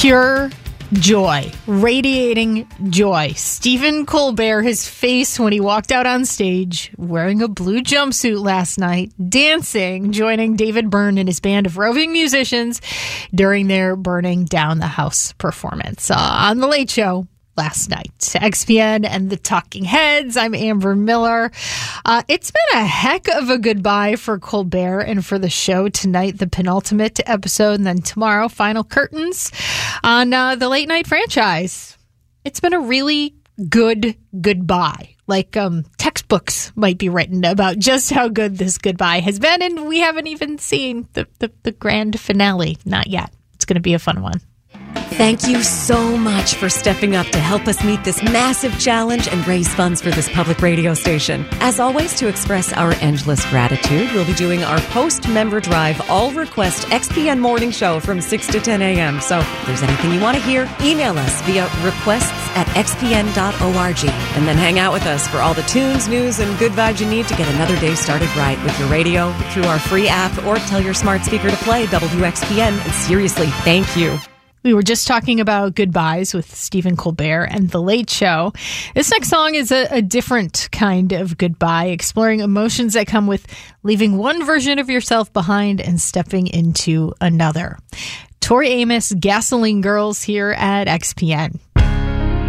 Pure joy, radiating joy. Stephen Colbert, his face when he walked out on stage wearing a blue jumpsuit last night, dancing, joining David Byrne and his band of roving musicians during their Burning Down the House performance on The Late Show last night. XPN and the Talking Heads. I'm Amber Miller. It's been a heck of a goodbye for Colbert and for the show tonight, the penultimate episode, and then tomorrow, final curtains on the late night franchise. It's been a really good goodbye. Like textbooks might be written about just how good this goodbye has been, and we haven't even seen the grand finale. Not yet. It's going to be a fun one. Thank you so much for stepping up to help us meet this massive challenge and raise funds for this public radio station. As always, to express our endless gratitude, we'll be doing our post-member drive all-request XPN morning show from 6 to 10 a.m. So if there's anything you want to hear, email us via requests@xpn.org and then hang out with us for all the tunes, news, and good vibes you need to get another day started right with your radio, through our free app, or tell your smart speaker to play WXPN. And seriously, thank you. We were just talking about goodbyes with Stephen Colbert and The Late Show. This next song is a different kind of goodbye, exploring emotions that come with leaving one version of yourself behind and stepping into another. Tori Amos, Gasoline Girls here at XPN.